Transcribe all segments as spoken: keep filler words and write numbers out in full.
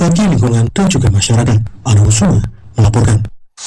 bagi lingkungan dan juga masyarakat. Anu Kusuma melaporkan.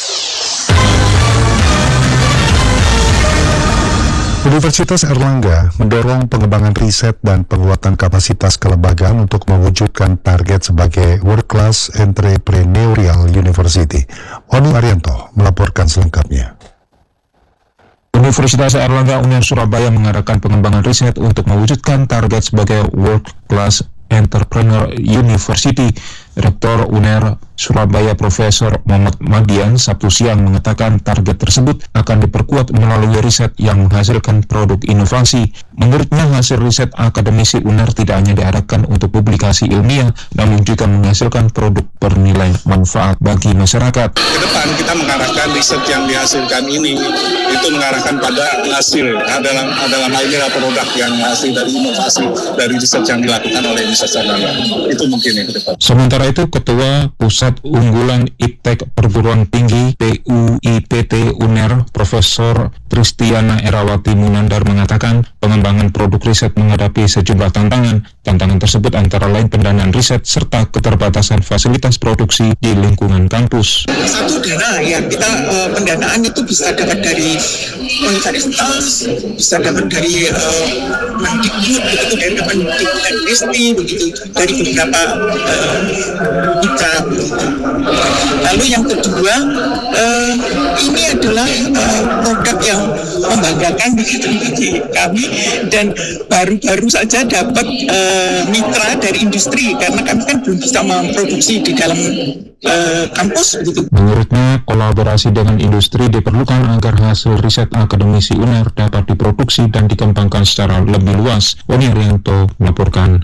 Universitas Airlangga mendorong pengembangan riset dan penguatan kapasitas kelembagaan untuk mewujudkan target sebagai World Class Entrepreneurial University. Oni Arianto melaporkan selengkapnya. Universitas Airlangga Uner Surabaya mengadakan pengembangan riset untuk mewujudkan target sebagai World Class Entrepreneur University. Rektor U N E R Surabaya Profesor Muhammad Madian Sabtu siang mengatakan target tersebut akan diperkuat melalui riset yang menghasilkan produk inovasi. Menurutnya, hasil riset akademisi U N E R tidak hanya diarahkan untuk publikasi ilmiah, namun juga menghasilkan produk bernilai manfaat bagi masyarakat. Ke depan kita mengarahkan riset yang dihasilkan ini itu mengarahkan pada hasil dalam dalam hal ini produk yang hasil dari inovasi dari riset yang dilakukan oleh Universitas Airlangga. Itu mungkin yang ke depan. Sementara itu, Ketua Pusat Unggulan Iptek Perguruan Tinggi P U I P T U N E R Profesor Tristiana Erawati Munandar mengatakan pengembangan produk riset menghadapi sejumlah tantangan. Tantangan tersebut antara lain pendanaan riset serta keterbatasan fasilitas produksi di lingkungan kampus. Satu dana ya kita uh, pendanaan itu bisa dapat dari universitas, bisa dapat dari uh, Mendikbud, begitu dari Mendikbud, begitu dari beberapa uh, mitra. Lalu yang kedua, uh, ini adalah uh, produk yang membanggakan begitu bagi kami dan baru-baru saja dapat uh, mitra dari industri karena kami kan belum bisa memproduksi di dalam uh, kampus begitu. Menurutnya, kolaborasi dengan industri diperlukan agar hasil riset akademisi U N E R dapat diproduksi dan dikembangkan secara lebih luas. Oni Arianto melaporkan.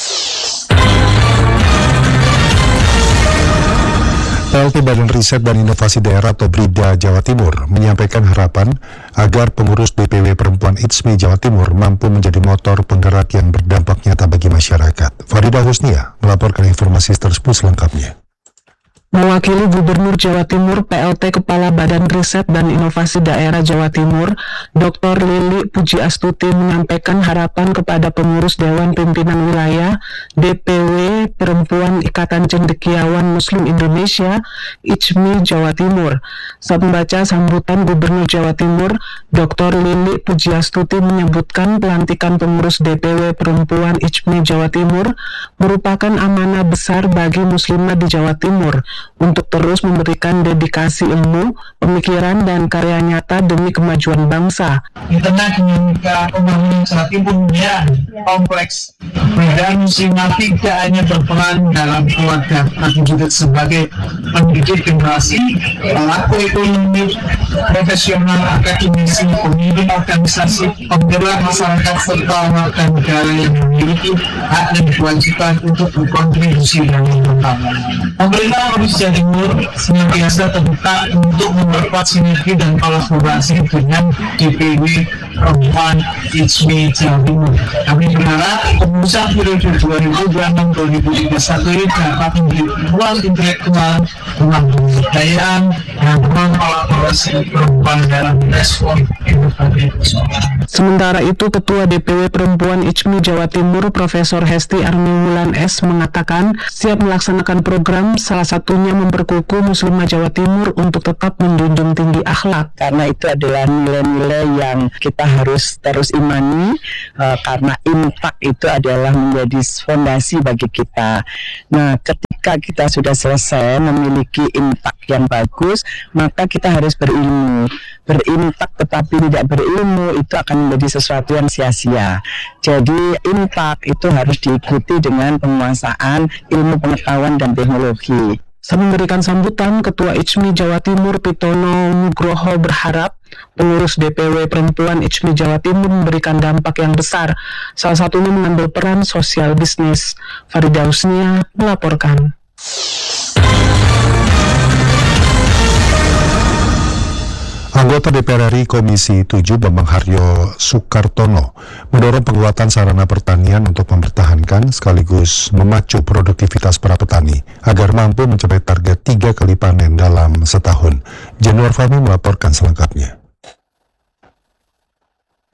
P L T Badan Riset dan Inovasi Daerah atau BRIDA Jawa Timur menyampaikan harapan agar pengurus D P W Perempuan I T S M I Jawa Timur mampu menjadi motor penggerak yang berdampak nyata bagi masyarakat. Farida Husnia melaporkan informasi tersebut selengkapnya. Mewakili Gubernur Jawa Timur, P L T Kepala Badan Riset dan Inovasi Daerah Jawa Timur, Doktor Lili Pujiastuti menyampaikan harapan kepada pengurus Dewan Pimpinan Wilayah D P W Perempuan Ikatan Cendekiawan Muslim Indonesia I T S M I Jawa Timur. Saat membaca sambutan Gubernur Jawa Timur, Doktor Lili Pujiastuti menyebutkan pelantikan pengurus D P W Perempuan I T S M I Jawa Timur merupakan amanah besar bagi muslimah di Jawa Timur untuk terus memberikan dedikasi ilmu, pemikiran, dan karya nyata demi kemajuan bangsa. Di tengah dinamika pembangunan saat ini punya kompleks, dan muslimah tidak hanya berperan dalam keluarga, tapi juga sebagai pendidik generasi, pelaku ekonomi, profesional, akademisi, pemimpin organisasi, penggerak masyarakat, serta warga negara yang memiliki hak dan kewajiban untuk berkontribusi dalam pembangunan. Pemerintah Provinsi Jawa Timur senantiasa terbuka untuk memperkuat sinergi dan kolaborasi dengan D P W Perempuan I T S M I Jawa Timur. Kami berharap kepengurusan periode dua ribu dua puluh enam sampai dua ribu tiga puluh satu ini dapat menjadi ruang intelektual, ruang kebudayaan, dan ruang kolaborasi perempuan dalam respon berbagai persoalan. Sementara itu, Ketua D P W Perempuan I T S M I Jawa Timur, Profesor Hesti Armiwulan S. mengatakan siap melaksanakan program, salah satunya memperkukuh muslimah Jawa Timur untuk tetap menjunjung tinggi akhlak. Karena itu adalah nilai-nilai yang kita harus terus imani, uh, karena infak itu adalah menjadi fondasi bagi kita. Nah, ketika kita sudah selesai memiliki infak yang bagus, maka kita harus berilmu. Berinfak tetapi tidak berilmu itu akan menjadi sesuatu yang sia-sia. Jadi infak itu harus diikuti dengan penguasaan ilmu pengetahuan dan teknologi. Saat memberikan sambutan, Ketua I T S M I Jawa Timur Pitono Nugroho berharap pengurus D P W Perempuan I T S M I Jawa Timur memberikan dampak yang besar, salah satunya mengambil peran sosial bisnis. Farida Husnia melaporkan. Anggota D P R R I Komisi tujuh Bambang Haryo Soekartono mendorong penguatan sarana pertanian untuk mempertahankan sekaligus memacu produktivitas para petani agar mampu mencapai target tiga kali panen dalam setahun. Januar Fahmi melaporkan selengkapnya.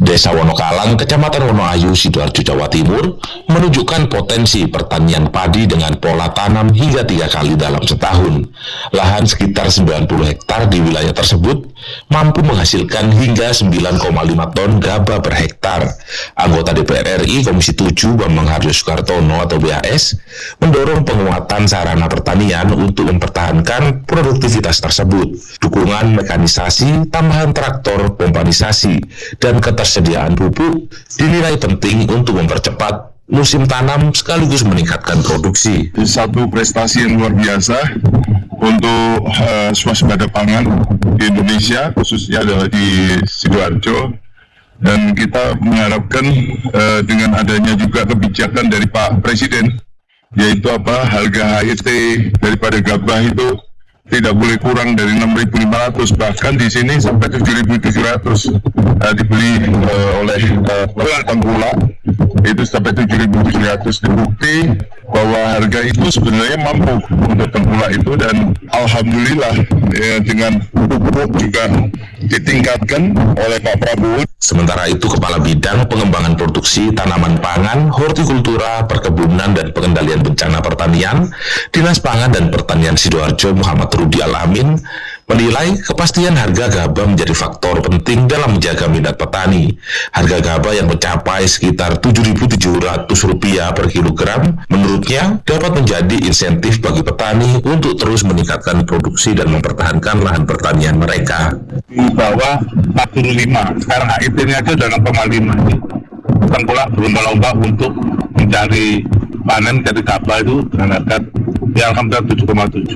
Desa Wonokalang, Kecamatan Wonoayu, Sidoarjo, Jawa Timur, menunjukkan potensi pertanian padi dengan pola tanam hingga tiga kali dalam setahun. Lahan sekitar sembilan puluh hektar di wilayah tersebut mampu menghasilkan hingga sembilan koma lima ton gabah per hektar. Anggota D P R R I Komisi tujuh Bambang Haryo Soekartono atau B H S mendorong penguatan sarana pertanian untuk mempertahankan produktivitas tersebut. Dukungan mekanisasi, tambahan traktor, pompanisasi, dan ketersediaan pupuk dinilai penting untuk mempercepat musim tanam sekaligus meningkatkan produksi. Satu prestasi yang luar biasa untuk uh, swasembada pangan di Indonesia, khususnya adalah di Sidoarjo. Dan kita mengharapkan uh, dengan adanya juga kebijakan dari Pak Presiden, yaitu apa, harga H I T daripada gabah itu tidak boleh kurang dari enam ribu lima ratus, bahkan di sini sampai tujuh ribu tujuh ratus uh, dibeli uh, oleh uh, Tengkulak itu sampai tujuh ribu tujuh ratus. Terbukti bahwa harga itu sebenarnya mampu untuk Tengkulak itu, dan alhamdulillah ya, dengan pupuk juga ditingkatkan oleh Pak Prabowo. Sementara itu, Kepala Bidang Pengembangan Produksi Tanaman Pangan, Hortikultura, Perkebunan, dan Pengendalian Bencana Pertanian, Dinas Pangan dan Pertanian Sidoarjo, Muhammad Rudi Alamin, menilai kepastian harga gabah menjadi faktor penting dalam menjaga minat petani. Harga gabah yang mencapai sekitar tujuh ribu tujuh ratus rupiah per kilogram, menurutnya dapat menjadi insentif bagi petani untuk terus meningkatkan produksi dan mempertahankan lahan pertanian mereka. Di bawah empat puluh lima, sekarang H I T-nya aja udah enam koma lima. Tengkulak berlomba-lomba untuk mencari panen dari gabah itu dengan harga ya alhamdulillah tujuh koma tujuh.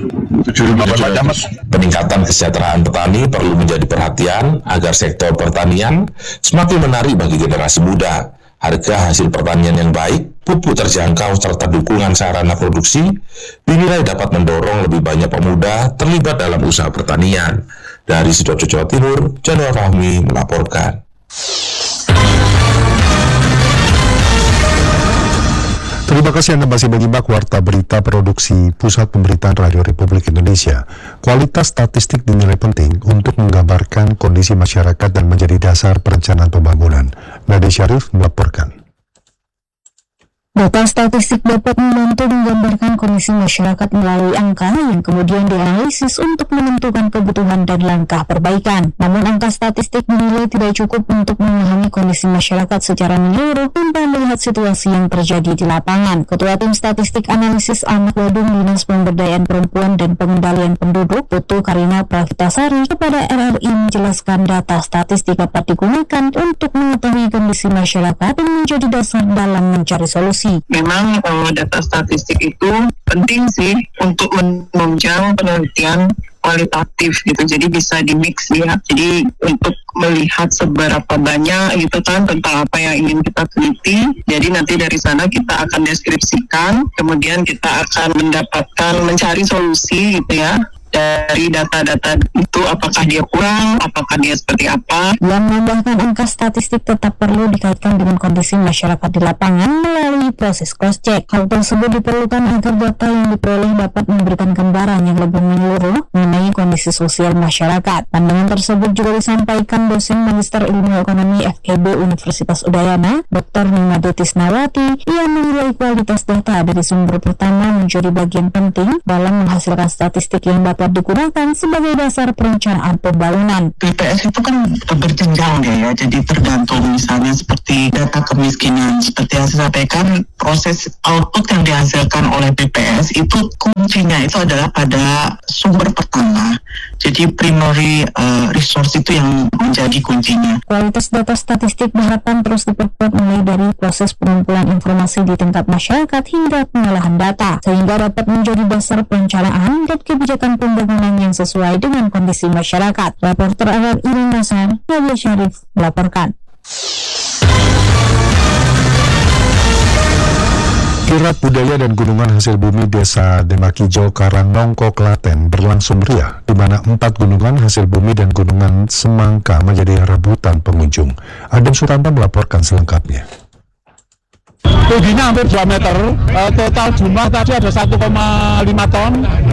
Peningkatan kesejahteraan petani perlu menjadi perhatian agar sektor pertanian semakin menarik bagi generasi muda. Harga hasil pertanian yang baik, pupuk terjangkau, serta dukungan sarana produksi dinilai dapat mendorong lebih banyak pemuda terlibat dalam usaha pertanian. Dari Sidoarjo, Jawa Timur, Januar Fahmi melaporkan. Terima kasih Anda masih menyimak Warta Berita Produksi Pusat Pemberitaan Radio Republik Indonesia. Kualitas statistik dinilai penting untuk menggambarkan kondisi masyarakat dan menjadi dasar perencanaan pembangunan. Nadia Syarif melaporkan. Data statistik dapat membantu menggambarkan kondisi masyarakat melalui angka yang kemudian dianalisis untuk menentukan kebutuhan dan langkah perbaikan. Namun angka statistik dinilai tidak cukup untuk memahami kondisi masyarakat secara menyeluruh tanpa melihat situasi yang terjadi di lapangan. Ketua Tim Statistik Analisis Anak Wadung Dinas Pemberdayaan Perempuan dan Pengendalian Penduduk, Putu Karina Pravitasari, kepada R R I menjelaskan data statistik dapat digunakan untuk mengetahui kondisi masyarakat dan menjadi dasar dalam mencari solusi. Memang uh, data statistik itu penting sih untuk menunjang penelitian kualitatif gitu, jadi bisa di mix ya. Jadi untuk melihat seberapa banyak gitu kan tentang apa yang ingin kita teliti, jadi nanti dari sana kita akan deskripsikan, kemudian kita akan mendapatkan mencari solusi gitu ya dari data-data itu, apakah dia kurang, apakah dia seperti apa. Yang menambahkan angka statistik tetap perlu dikaitkan dengan kondisi masyarakat di lapangan melalui proses cross-check. Hal tersebut diperlukan agar data yang diperoleh dapat memberikan gambaran yang lebih menyeluruh mengenai kondisi sosial masyarakat. Pandangan tersebut juga disampaikan dosen Magister Ilmu Ekonomi F E B Universitas Udayana, Doktor Nimade Tisnawati, yang menilai kualitas data dari sumber pertama menjadi bagian penting dalam menghasilkan statistik yang dapat digunakan sebagai dasar perencanaan pembangunan. B P S itu kan berjenjang ya, jadi tergantung misalnya seperti data kemiskinan. Seperti yang saya sampaikan, proses output yang dihasilkan oleh B P S itu kuncinya itu adalah pada sumber pertama. Jadi primary uh, resource itu yang menjadi kuncinya. Kualitas data statistik diharapkan terus diperkuat mulai dari proses pengumpulan informasi di tingkat masyarakat hingga pengolahan data, sehingga dapat menjadi dasar perencanaan dan kebijakan pembangunan yang sesuai dengan kondisi masyarakat. Reporter R R I Denpasar, Nadia Syarif melaporkan. Kirap budaya dan gunungan hasil bumi Desa Demakijo, Karangnongko, Klaten berlangsung meriah, di mana empat gunungan hasil bumi dan gunungan Semangka menjadi rebutan pengunjung. Adam Sutanto melaporkan selengkapnya. Tingginya hampir dua meter, uh, total jumlah tadi ada satu koma lima ton,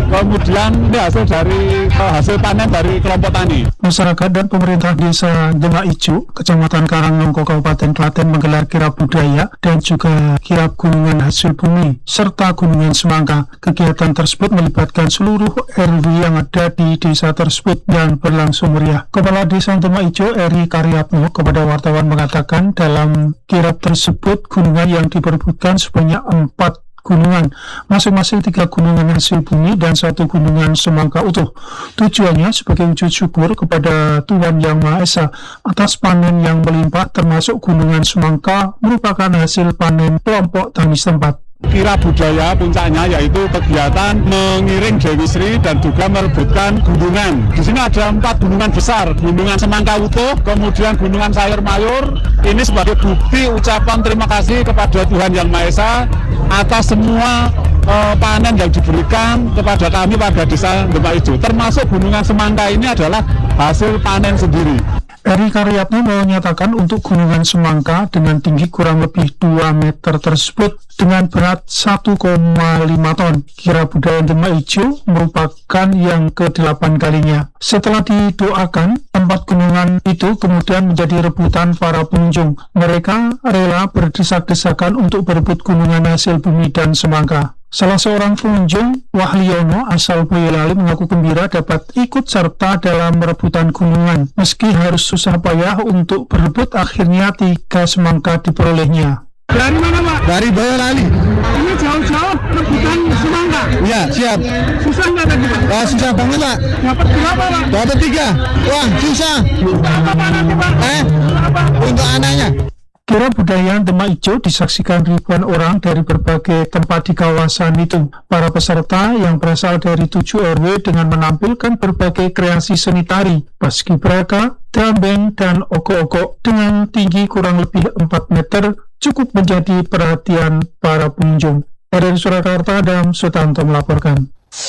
kemudian ini hasil dari hasil panen dari kelompok tani. Masyarakat dan pemerintah desa Demak Ijo, Kecamatan Karangnongko, Kabupaten Klaten menggelar kirab budaya dan juga kirab gunungan hasil bumi serta gunungan semangka. Kegiatan tersebut melibatkan seluruh R W yang ada di desa tersebut dan berlangsung meriah. Kepala Desa Demak Ijo, Eri Karyatno, kepada wartawan mengatakan dalam kirab tersebut gunungan yang diperebutkan sebanyak empat gunungan, masing-masing tiga gunungan hasil bumi dan satu gunungan semangka utuh. Tujuannya sebagai wujud syukur kepada Tuhan Yang Maha Esa atas panen yang melimpah, termasuk gunungan semangka merupakan hasil panen kelompok tani setempat. Kirab budaya puncaknya yaitu kegiatan mengiring Dewi Sri dan juga merebutkan gunungan. Di sini ada empat gunungan besar, gunungan semangka utuh, kemudian gunungan sayur mayur. Ini sebagai bukti ucapan terima kasih kepada Tuhan Yang Maha Esa atas semua uh, panen yang diberikan kepada kami pada desa Demak Ijo. Termasuk gunungan semangka ini adalah hasil panen sendiri. Eri Karyatno menyatakan untuk gunungan semangka dengan tinggi kurang lebih dua meter tersebut dengan berat satu koma lima ton. Kirab budaya Demak Ijo merupakan yang kedelapan kalinya. Setelah didoakan, tempat gunungan itu kemudian menjadi rebutan para pengunjung. Mereka rela berdesak-desakan untuk berebut gunungan hasil bumi dan semangka. Salah seorang pengunjung, Wahliono asal Boyolali, mengaku gembira dapat ikut serta dalam rebutan gunungan. Meski harus susah payah untuk berebut, akhirnya tiga semangka diperolehnya. Dari mana, Pak? Dari Boyolali. Ini jauh-jauh rebutan semangka? Iya, siap. Susah nggak tadi, Pak? Wah, susah banget, Pak. Dapat berapa, Pak? Dapat tiga. Wah, susah. Susah apa nanti, Pak? Eh, untuk anaknya. Kirab budaya Demak Ijo disaksikan ribuan orang dari berbagai tempat di kawasan itu. Para peserta yang berasal dari tujuh R W dengan menampilkan berbagai kreasi seni tari, paskibraka, drum band, dan oko-oko dengan tinggi kurang lebih empat meter cukup menjadi perhatian para pengunjung. Dari Surakarta, Adam Sutanto melaporkan.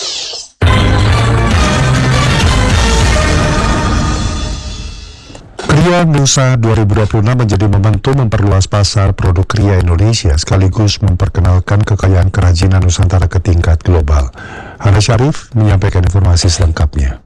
Kria Nusa dua ribu dua puluh enam menjadi momentum memperluas pasar produk kria Indonesia sekaligus memperkenalkan kekayaan kerajinan Nusantara ke tingkat global. Hana Syarif menyampaikan informasi selengkapnya.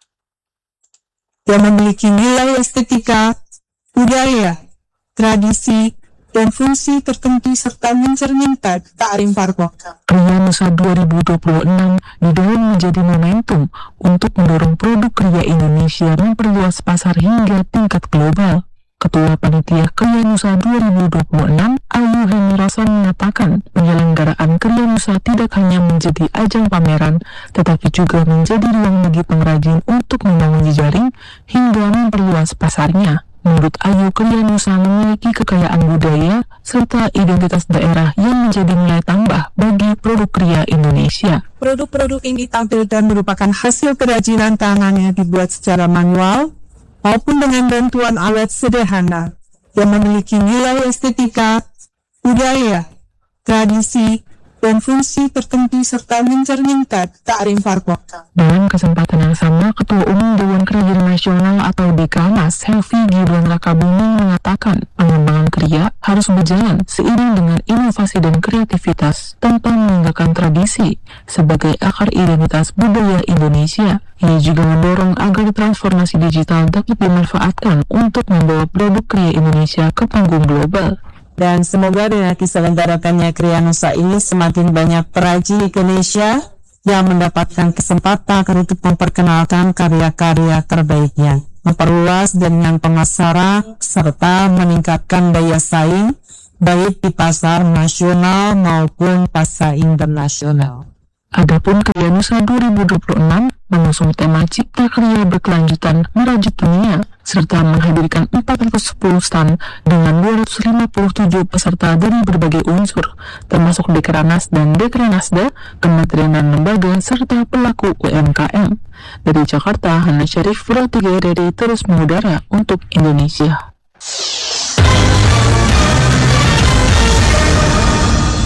Yang memiliki nilai estetika, budaya, tradisi, dan fungsi tertentu serta mencerminkan kearifan lokal. Kria Nusa dua ribu dua puluh enam didorong menjadi momentum untuk mendorong produk kria Indonesia memperluas pasar hingga tingkat global. Ketua Panitia Kria Nusa dua ribu dua puluh enam, Ayu Henirason, mengatakan penyelenggaraan Kria Nusa tidak hanya menjadi ajang pameran, tetapi juga menjadi ruang bagi pengrajin untuk membangun jejaring hingga memperluas pasarnya. Menurut Ayu, Kria Nusa memiliki kekayaan budaya serta identitas daerah yang menjadi nilai tambah bagi produk kria Indonesia. Produk-produk ini ditampilkan merupakan hasil kerajinan tangannya dibuat secara manual maupun dengan bantuan alat sederhana yang memiliki nilai estetika, budaya, tradisi, dan fungsi tertentu serta mencerminkan kearifan lokal. Dalam kesempatan yang sama, Ketua Umum Dewan Kerajinan Nasional atau Dekranas, Helvi Gibran Rakabuming, mengatakan pengembangan kria harus berjalan seiring dengan inovasi dan kreativitas tanpa meninggalkan tradisi sebagai akar identitas budaya Indonesia. Ia juga mendorong agar transformasi digital dapat dimanfaatkan untuk membawa produk kria Indonesia ke panggung global. Dan semoga dengan diselenggarakannya Kria Nusa ini semakin banyak perajin Indonesia yang mendapatkan kesempatan untuk memperkenalkan karya-karya terbaiknya, memperluas jaringan pemasaran, serta meningkatkan daya saing baik di pasar nasional maupun pasar internasional. Adapun Kria Nusa dua ribu dua puluh enam mengusung tema Cipta Karya Berkelanjutan Merajut Dunia, serta menghadirkan empat ratus sepuluh stand dengan dua ratus lima puluh tujuh peserta dari berbagai unsur, termasuk Dekranas dan Dekranasda, kementerian dan lembaga, serta pelaku U M K M. Dari Jakarta, Hana Syarif, Pro tiga R D terus mengudara untuk Indonesia.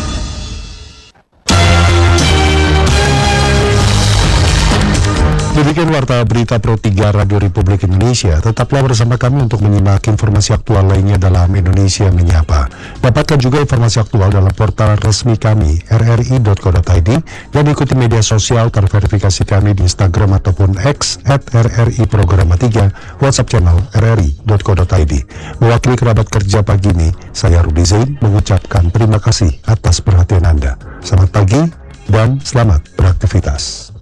Demikian Demikian warta berita Pro tiga Radio Republik Indonesia. Tetaplah bersama kami untuk menyimak informasi aktual lainnya dalam Indonesia Menyapa. Dapatkan juga informasi aktual dalam portal resmi kami r r i dot co dot i d dan ikuti media sosial terverifikasi kami di Instagram ataupun X at r r i programa tiga, WhatsApp channel r r i dot co dot i d. Mewakili kerabat kerja pagi ini, saya Rudi Zain mengucapkan terima kasih atas perhatian Anda. Selamat pagi dan selamat beraktivitas.